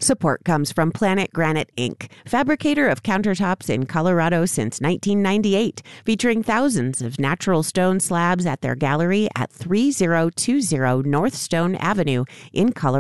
Support comes from Planet Granite, Inc., fabricator of countertops in Colorado since 1998, featuring thousands of natural stone slabs at their gallery at 3020 North Stone Avenue in Colorado.